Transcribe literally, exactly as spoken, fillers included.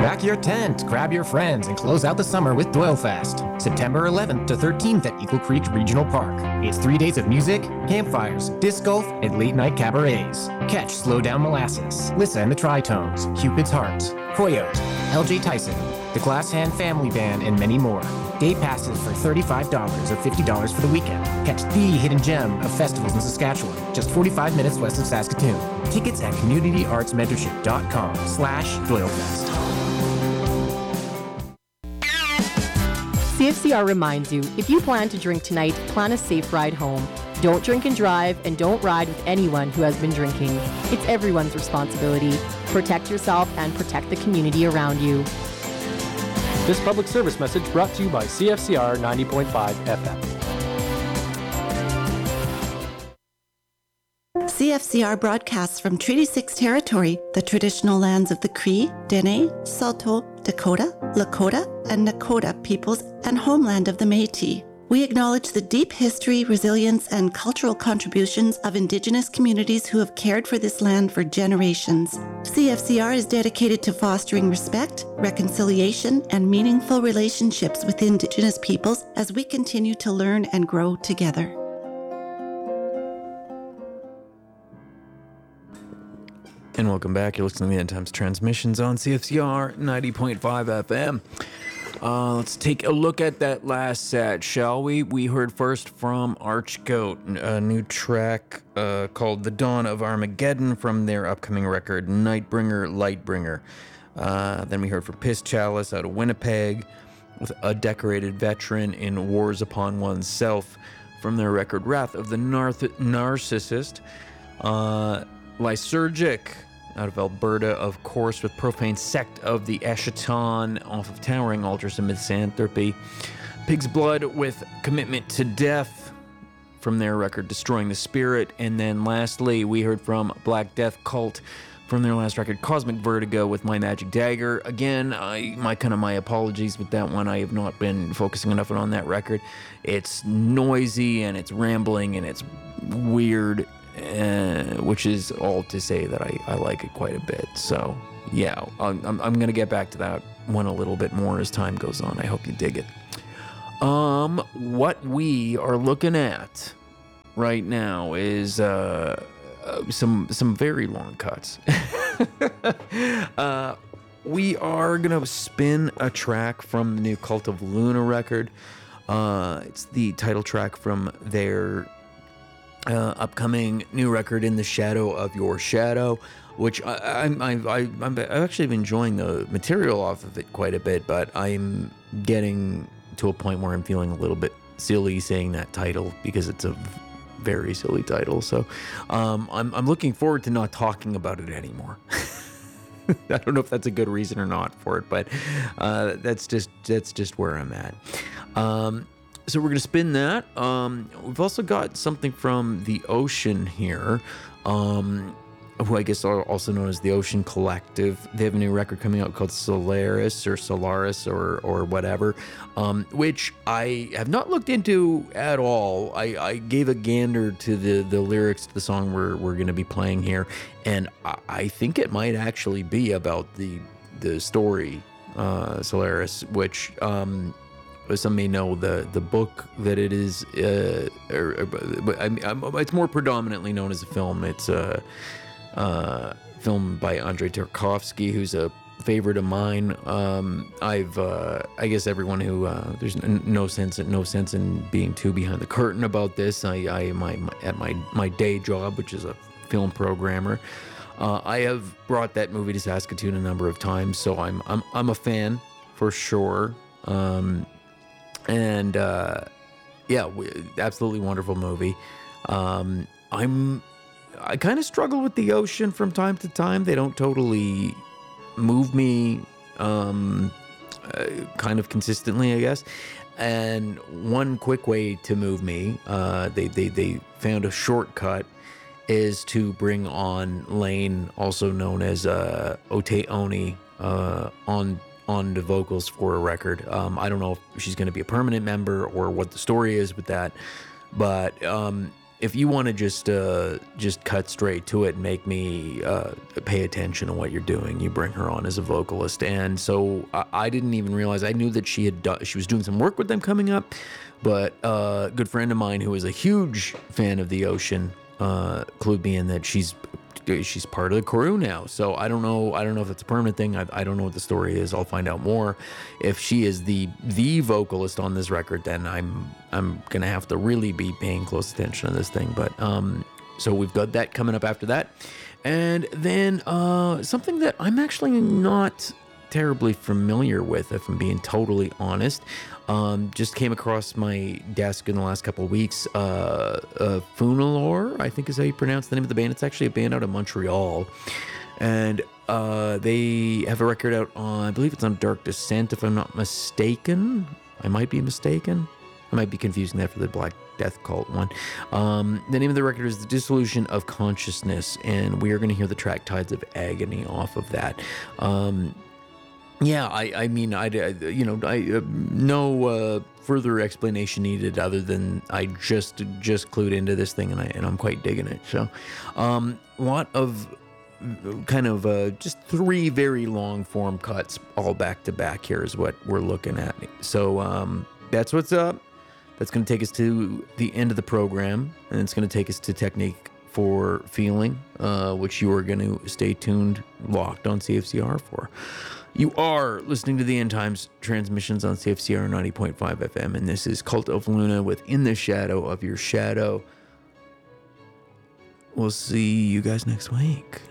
Pack your tent, grab your friends, and close out the summer with Doylefest. September eleventh to thirteenth at Eagle Creek Regional Park. It's three days of music, campfires, disc golf, and late-night cabarets. Catch Slow Down Molasses, Lissa and the Tritones, Cupid's Heart, Coyote, L J Tyson, the Glass Hand Family Band, and many more. Day passes for thirty-five dollars or fifty dollars for the weekend. Catch the hidden gem of festivals in Saskatchewan, just forty-five minutes west of Saskatoon. Tickets at communityartsmentorship.com slash Doylefest. C F C R reminds you, if you plan to drink tonight, plan a safe ride home. Don't drink and drive, and don't ride with anyone who has been drinking. It's everyone's responsibility. Protect yourself and protect the community around you. This public service message brought to you by C F C R ninety point five F M. C F C R broadcasts from Treaty six territory, the traditional lands of the Cree, Dene, Saulteaux, Dakota, Lakota, and Nakota peoples, and homeland of the Métis. We acknowledge the deep history, resilience, and cultural contributions of Indigenous communities who have cared for this land for generations. C F C R is dedicated to fostering respect, reconciliation, and meaningful relationships with Indigenous peoples as we continue to learn and grow together. And welcome back. You're listening to the End Times Transmissions on C F C R ninety point five F M. Uh, let's take a look at that last set, shall we? We heard first from Archgoat, a new track uh, called The Dawn of Armageddon from their upcoming record, Nightbringer, Lightbringer. Uh, then we heard from Piss Chalice out of Winnipeg, with a decorated veteran in Wars Upon Oneself from their record Wrath of the Narth- Narcissist. Uh, Lysergic out of Alberta, of course, with Profane Sect of the Eschaton off of Towering Altars of Misanthropy. Pig's Blood with Commitment to Death from their record Destroying the Spirit. And then lastly, we heard from Black Death Cult from their last record Cosmic Vertigo with My Magic Dagger. Again, I my kind of my apologies with that one. I have not been focusing enough on that record. It's noisy and it's rambling and it's weird. Uh, which is all to say that I, I like it quite a bit. So, yeah, I'm, I'm going to get back to that one a little bit more as time goes on. I hope you dig it. Um, what we are looking at right now is uh, uh, some some very long cuts. uh, we are going to spin a track from the new Cult of Luna record. Uh, it's the title track from their Uh, upcoming new record, In the Shadow of Your Shadow, which I, I, I, I, I'm actually been enjoying the material off of it quite a bit, but I'm getting to a point where I'm feeling a little bit silly saying that title because it's a very silly title. So um, I'm, I'm looking forward to not talking about it anymore. I don't know if that's a good reason or not for it, but uh, that's just that's just where I'm at. Um, So we're going to spin that. Um, we've also got something from The Ocean here, um, who I guess are also known as The Ocean Collective. They have a new record coming out called Solaris or Solaris or or whatever, um, which I have not looked into at all. I, I gave a gander to the, the lyrics to the song we're, we're going to be playing here, and I, I think it might actually be about the, the story, uh, Solaris, which... Um, some may know the the book that it is, uh, or, or, I mean, it's more predominantly known as a film. It's a uh, film by Andrei Tarkovsky, who's a favorite of mine. Um, I've, uh, I guess everyone who uh, there's no sense, no sense in being too behind the curtain about this. I, I my, my at my my day job, which is a film programmer, uh, I have brought that movie to Saskatoon a number of times, so I'm I'm I'm a fan for sure. Um, And, uh, yeah, absolutely wonderful movie. Um, I'm, I kind of struggle with The Ocean from time to time. They don't totally move me, um, uh, kind of consistently, I guess. And one quick way to move me, uh, they, they, they found a shortcut, is to bring on Lane, also known as, uh, Ote Oni, uh, on on the vocals for a record. Um, I don't know if she's going to be a permanent member or what the story is with that, but um, if you want to just uh, just cut straight to it and make me uh, pay attention to what you're doing, you bring her on as a vocalist. And so I, I didn't even realize. I knew that she had done, she was doing some work with them coming up, but uh, a good friend of mine who is a huge fan of The Ocean uh, clued me in that she's she's part of the crew now. So I don't know. I don't know if it's a permanent thing. I, I don't know what the story is. I'll find out more. If she is the the vocalist on this record, then I'm I'm gonna have to really be paying close attention to this thing. But um, so we've got that coming up after that, and then uh, something that I'm actually not terribly familiar with, if I'm being totally honest. Um, just came across my desk in the last couple of weeks. Uh, uh, Funalore, I think is how you pronounce the name of the band. It's actually a band out of Montreal. And uh, they have a record out on, I believe it's on Dark Descent, if I'm not mistaken. I might be mistaken. I might be confusing that for the Black Death Cult one. Um, the name of the record is The Dissolution of Consciousness, and we are going to hear the track Tides of Agony off of that. Um, Yeah, I, I mean, I, you know, I uh, no uh, further explanation needed other than I just just clued into this thing and I and I'm quite digging it. So, um, a lot of kind of uh, just three very long form cuts all back to back here is what we're looking at. So um, that's what's up. That's going to take us to the end of the program, and it's going to take us to Technique for Feeling, uh, which you are going to stay tuned, locked on C F C R for. You are listening to the End Times transmissions on C F C R ninety point five F M, and this is Cult of Luna with In the Shadow of Your Shadow. We'll see you guys next week.